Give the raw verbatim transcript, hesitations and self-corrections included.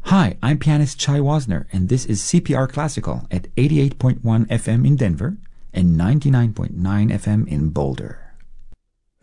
Hi, I'm pianist Chai Wasner, and this is C P R Classical at eighty-eight point one F M in Denver and ninety-nine point nine F M in Boulder.